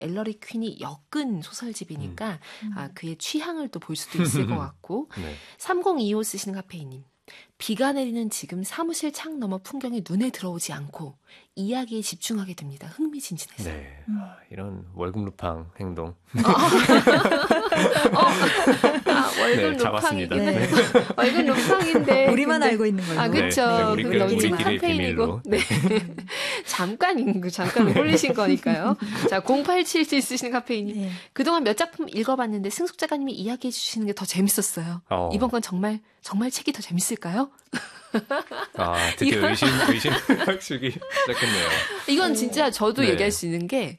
엘러리 퀸이 엮은 소설집이니까 그의 취향을 또 볼 수도 있을 것 같고 네. 3025 쓰시는 카페이님. 비가 내리는 지금 사무실 창 너머 풍경이 눈에 들어오지 않고 이야기에 집중하게 됩니다. 흥미진진해서. 네. 이런 월급 루팡 행동. 월급 네, 잡았습니다. 루팡이긴 네. 월급 루팡인데 우리만 근데, 알고 있는 걸로. 그렇죠. 네, 그건 너무 우리끼리 캠페인이고. 비밀로. 네. 잠깐 홀리신 거니까요. 자, 0877 쓰시는 카페인님. 네. 그동안 몇 작품 읽어봤는데 승숙 작가님이 이야기해 주시는 게 더 재밌었어요. 이번 건 정말 책이 더 재밌을까요? 드디어 의심을 주기 시작했네요. 이건 진짜 저도 네. 얘기할 수 있는 게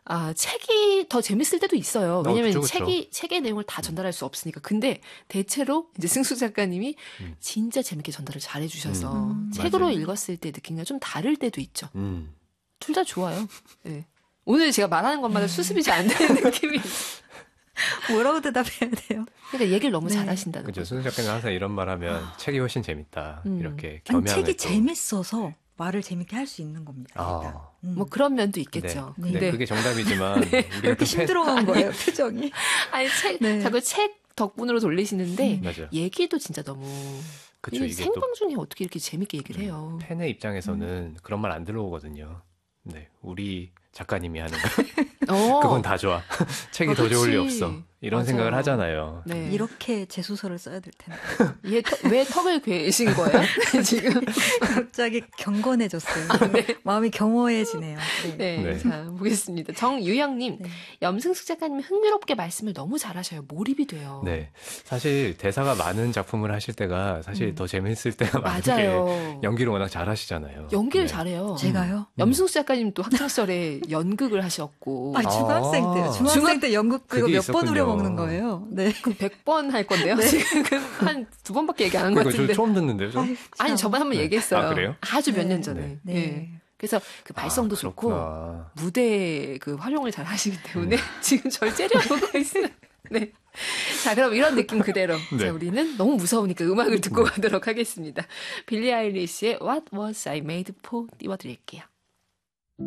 책이 더 재밌을 때도 있어요. 왜냐면 그쵸. 책의 내용을 다 전달할 수 없으니까. 근데 대체로 이제 승숙 작가님이 진짜 재밌게 전달을 잘 해주셔서 책으로 맞아요. 읽었을 때 느낌과 좀 다를 때도 있죠. 음. 둘 다 좋아요. 네. 오늘 제가 말하는 것마다 수습이 잘 안 되는 느낌이. 뭐라고 대답해야 돼요? 그러니까 얘기를 너무 네. 잘하신다는 그죠. 거죠. 승수 작가는 항상 이런 말 하면 책이 훨씬 재밌다. 이렇게 아니, 겸양을 책이 또. 재밌어서 말을 재밌게 할 수 있는 겁니다. 뭐 그런 면도 있겠죠. 네. 근데 그게 정답이지만 우리가 이렇게 또 힘들어간 거예요, 표정이. 아니 네. 자꾸 책 덕분으로 돌리시는데 맞아요. 얘기도 진짜 너무 그쵸, 이 이게 생방 또 중에 어떻게 이렇게 재밌게 얘기를 해요. 팬의 입장에서는 그런 말 안 들어오거든요. 네, 우리 작가님이 하는 거. 그건 다 좋아. 책이 더 좋을 리 그치. 없어. 이런 맞아요. 생각을 하잖아요. 네. 이렇게 제 소설을 써야 될 텐데. 왜 턱을 괴신 거예요? 지금. 갑자기 경건해졌어요. 마음이 겸허해지네요. 네. 네, 네. 자 보겠습니다. 정유영님, 네. 염승숙 작가님 흥미롭게 말씀을 너무 잘하셔요. 몰입이 돼요. 네, 사실 대사가 많은 작품을 하실 때가 사실 더 재밌을 때가 많은 맞아요. 게 연기를 워낙 잘하시잖아요. 연기를 네. 잘해요. 제가요? 염승숙 작가님 또 학창 시절에 연극을 하셨고 중학생 때요. 중학생 때 연극 배우 그게 몇 번 있었군요. 우려먹는 거예요. 네. 100번 할 건데요. 지금 한 2번밖에 얘기 안 한 것 그거 저 같은데. 처음 듣는데요. 저? 아니 저번에 한번 네. 얘기했어요. 그래요? 아주 몇 네. 년 전에. 네. 네. 그래서 그 발성도 좋고 그렇구나. 무대 그 활용을 잘 하시기 때문에 지금 절 째려보고 있어요. 네. 자, 그럼 이런 느낌 그대로. 네. 자, 우리는 너무 무서우니까 음악을 듣고 가도록 하겠습니다. 빌리 아일리시의 What Was I Made For 띄워드릴게요.